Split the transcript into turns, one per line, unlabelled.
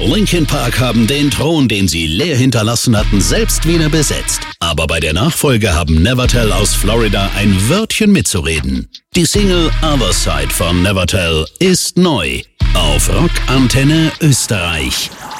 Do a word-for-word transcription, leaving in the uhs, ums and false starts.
Linkin Park haben den Thron, den sie leer hinterlassen hatten, selbst wieder besetzt. Aber bei der Nachfolge haben Nevertell aus Florida ein Wörtchen mitzureden. Die Single Other Side von Nevertell ist neu auf Rock Antenne Österreich.